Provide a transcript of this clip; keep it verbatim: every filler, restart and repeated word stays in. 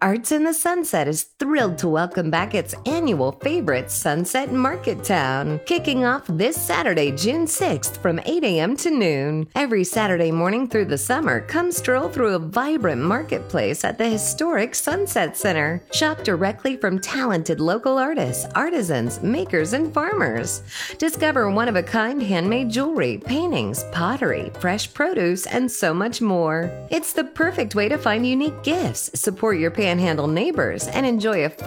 Arts in the Sunset is thrilled to welcome back its annual favorite, Sunset Market Town, kicking off this Saturday, June sixth from eight a.m. to noon. Every Saturday morning through the summer, come stroll through a vibrant marketplace at the historic Sunset Center. Shop directly from talented local artists, artisans, makers, and farmers. Discover one-of-a-kind handmade jewelry, paintings, pottery, fresh produce, and so much more. It's the perfect way to find unique gifts, support your Panhandle neighbors, and enjoy a fun